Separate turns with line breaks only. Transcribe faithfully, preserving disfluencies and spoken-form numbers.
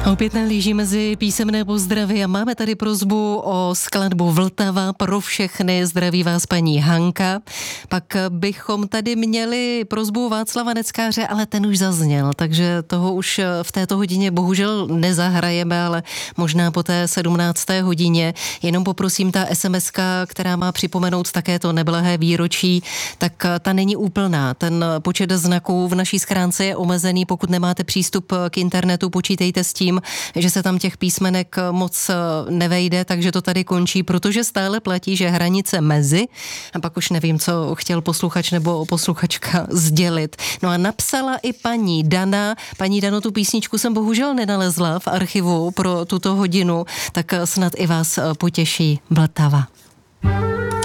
Opět nalíží mezi písemné pozdravy a máme tady prosbu o skladbu Vltava pro všechny. Zdraví vás paní Hanka. Pak bychom tady měli prosbu Václava Neckáře, ale ten už zazněl, takže toho už v této hodině bohužel nezahrajeme, ale možná po té sedmnácté hodině. Jenom poprosím, ta es em eska, která má připomenout také to neblahé výročí, tak ta není úplná. Ten počet znaků v naší schránce je omezený, pokud nemáte přístup k internetu, počítejte s tím, že se tam těch písmenek moc nevejde, takže to tady končí, protože stále platí, že hranice mezi, a pak už nevím, co chtěl posluchač nebo posluchačka sdělit. No a napsala i paní Dana. Paní Dano, tu písničku jsem bohužel nenalezla v archivu pro tuto hodinu, tak snad i vás potěší Vltava.